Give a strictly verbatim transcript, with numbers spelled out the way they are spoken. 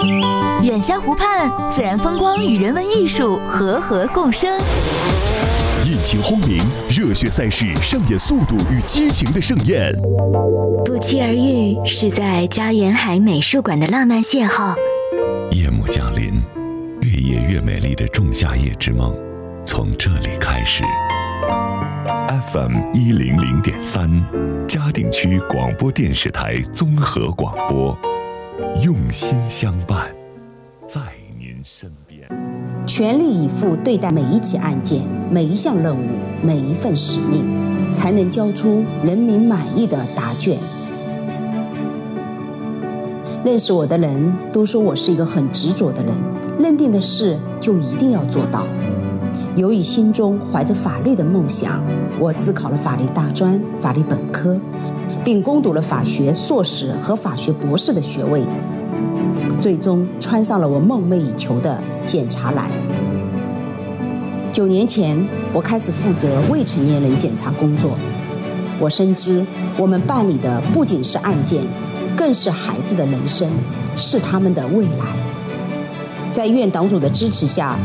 远湘湖畔，自然风光与人文艺术和合共生。 引擎轰鸣，热血赛事上演速度与激情的盛宴。 不期而遇是在嘉园海美术馆的浪漫邂逅。 夜幕降临，越夜越美丽的仲夏夜之梦从这里开始。F M 一零零点三，嘉定区广播电视台综合广播，用心相伴，在您身边。 全力以赴对待每一起案件、每一项任务、每一份使命，才能交出人民满意的答卷。认识我的人都说我是一个很执着的人，认定的事就一定要做到。由于心中怀着法律的梦想，我自考了法律大专、法律本科，并攻读了法学硕士和法学博士的学位，最终穿上了我梦寐以求的检察栏。九年前，我开始负责未成年人检察工作。我深知，我们办理的不仅是案件，更是孩子的人生，是他们的未来。在院党组的支持下，